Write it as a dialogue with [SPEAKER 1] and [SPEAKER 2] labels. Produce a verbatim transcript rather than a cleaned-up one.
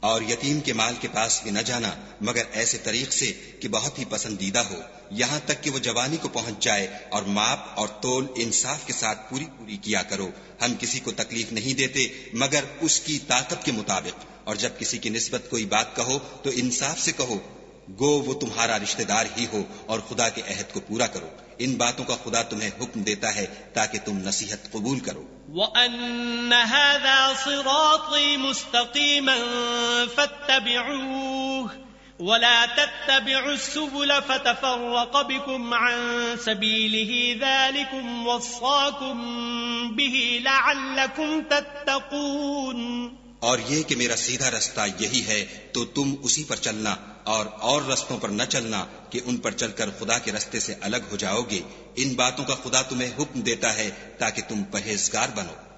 [SPEAKER 1] और यतीम के माल के पास भी न जाना मगर ऐसे तरीक से कि बहुत ही पसंदीदा हो, यहाँ तक कि वो जवानी को पहुंच जाए, और माप और तोल इंसाफ के साथ पूरी पूरी किया करो। हम किसी को तकलीफ नहीं देते मगर उसकी ताकत के मुताबिक, और जब किसी की निस्बत कोई बात कहो तो इंसाफ से कहो, गो वो तुम्हारा रिश्तेदार ही हो, और खुदा के अहद को पूरा करो। इन बातों का खुदा तुम्हें हुक्म देता है ताकि तुम नसीहत कबूल करो।
[SPEAKER 2] वअन्न हाज़ा सिराती मुस्तक़ीमन फत्तबिऊह वला तत्तबिउस्सुबुल फतफ़र्रक़ बिकुम अन सबीलिही ज़ालिकुम वस्साकुम बिही लअल्लकुम तत्तक़ून।
[SPEAKER 1] और ये कि मेरा सीधा रास्ता यही है तो तुम उसी पर चलना, और और रस्तों पर न चलना कि उन पर चलकर खुदा के रास्ते से अलग हो जाओगे। इन बातों का खुदा तुम्हें हुक्म देता है ताकि तुम परहेजगार बनो।